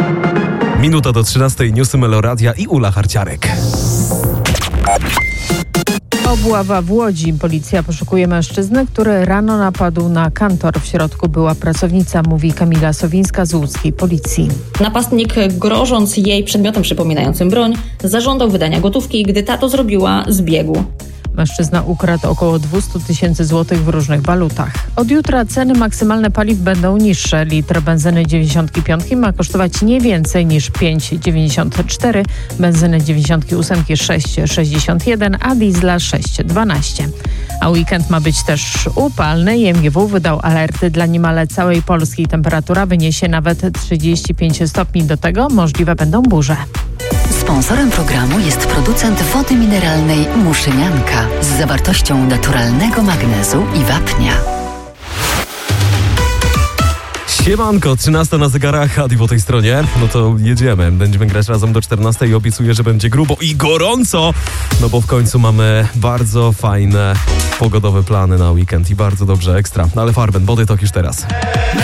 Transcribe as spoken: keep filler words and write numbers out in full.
Minuta do trzynastej, newsy Meloradia i Ula Harciarek. Obława w Łodzi. Policja poszukuje mężczyznę, który rano napadł na kantor. W środku była pracownica, mówi Kamila Sowińska z łódzkiej policji. Napastnik, grożąc jej przedmiotem przypominającym broń, zażądał wydania gotówki, gdy ta to zrobiła, zbiegł. Mężczyzna ukradł około dwieście tysięcy złotych w różnych walutach. Od jutra ceny maksymalne paliw będą niższe. Litr benzyny dziewięćdziesiąt pięć ma kosztować nie więcej niż pięć dziewięćdziesiąt cztery, benzyny dziewięćdziesiąt osiem sześć sześćdziesiąt jeden, a diesla sześć dwanaście. A weekend ma być też upalny. I M G W wydał alerty dla niemal całej Polski. Temperatura wyniesie nawet trzydzieści pięć stopni. Do tego możliwe będą burze. Sponsorem programu jest producent wody mineralnej Muszynianka z zawartością naturalnego magnezu i wapnia. Siemanko, trzynasta na zegarach, Adi po tej stronie. No to jedziemy. Będziemy grać razem do czternastej i obiecuję, że będzie grubo i gorąco. No bo w końcu mamy bardzo fajne pogodowe plany na weekend i bardzo dobrze, ekstra. Ale Farben, Body Talk już teraz.